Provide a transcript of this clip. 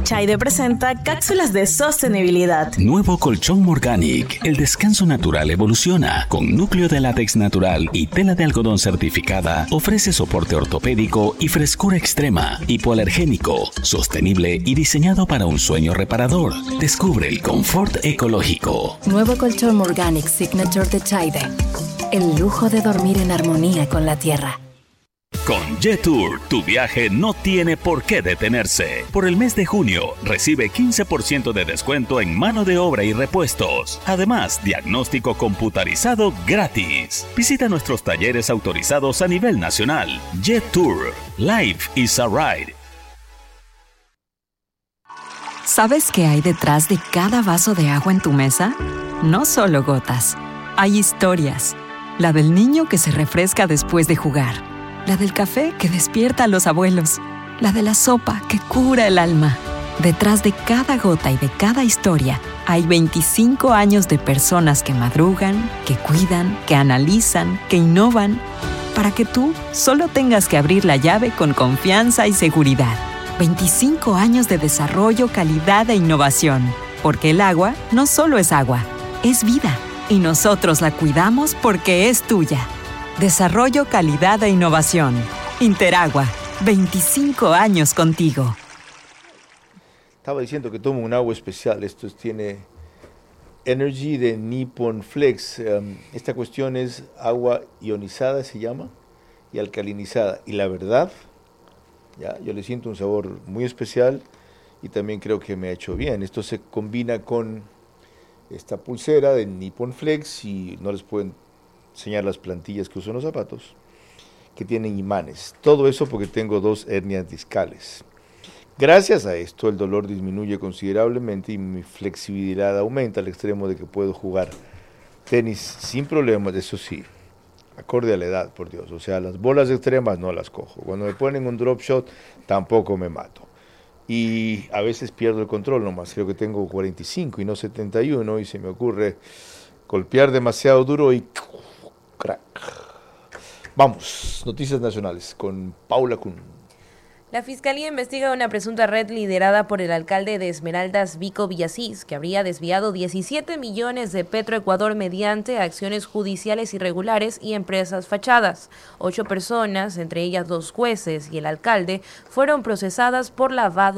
Chaide presenta cápsulas de sostenibilidad. Nuevo colchón Morganic. El descanso natural evoluciona. Con núcleo de látex natural y tela de algodón certificada, ofrece soporte ortopédico y frescura extrema, hipoalergénico, sostenible y diseñado para un sueño reparador. Descubre el confort ecológico. Nuevo colchón Morganic Signature de Chaide. El lujo de dormir en armonía con la tierra. Con Jetour, tu viaje no tiene por qué detenerse. Por el mes de junio, recibe 15% de descuento en mano de obra y repuestos. Además, diagnóstico computarizado gratis. Visita nuestros talleres autorizados a nivel nacional. Jetour. Life is a ride. ¿Sabes qué hay detrás de cada vaso de agua en tu mesa? No solo gotas. Hay historias. La del niño que se refresca después de jugar. La del café que despierta a los abuelos. La de la sopa que cura el alma. Detrás de cada gota y de cada historia hay 25 años de personas que madrugan, que cuidan, que analizan, que innovan, para que tú solo tengas que abrir la llave con confianza y seguridad. 25 años de desarrollo, calidad e innovación. Porque el agua no solo es agua, es vida. Y nosotros la cuidamos porque es tuya. Desarrollo, calidad e innovación. Interagua, 25 años contigo. Estaba diciendo que tomo un agua especial. Esto tiene Energy de Nippon Flex. Esta cuestión es agua ionizada, se llama, y alcalinizada. Y la verdad, yo le siento un sabor muy especial y también creo que me ha hecho bien. Esto se combina con esta pulsera de Nippon Flex y no les pueden enseñar las plantillas que uso en los zapatos, que tienen imanes. Todo eso porque tengo 2 hernias discales. Gracias a esto el dolor disminuye considerablemente y mi flexibilidad aumenta al extremo de que puedo jugar tenis sin problemas, eso sí, acorde a la edad, por Dios. O sea, las bolas extremas no las cojo. Cuando me ponen un drop shot tampoco me mato. Y a veces pierdo el control nomás. Creo que tengo 45 y no 71 y se me ocurre golpear demasiado duro y crack. Vamos, noticias nacionales con Paula Kuhn. La Fiscalía investiga una presunta red liderada por el alcalde de Esmeraldas, Vico Villasís, que habría desviado 17 millones de Petroecuador mediante acciones judiciales irregulares y empresas fachadas. 8 personas, entre ellas 2 jueces y el alcalde, fueron procesadas por lavado